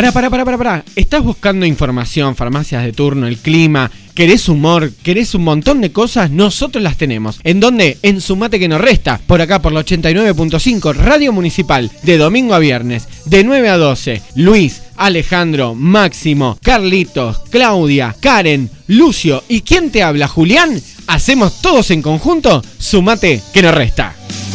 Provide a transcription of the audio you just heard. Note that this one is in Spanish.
Pará. ¿Estás buscando información, farmacias de turno, el clima? ¿Querés humor? ¿Querés un montón de cosas? Nosotros las tenemos. ¿En dónde? En Sumate que nos resta. Por acá, por la 89.5, Radio Municipal. De domingo a viernes, de 9 a 12. Luis, Alejandro, Máximo, Carlitos, Claudia, Karen, Lucio y ¿quién te habla? Julián. Hacemos todos en conjunto Sumate que nos resta.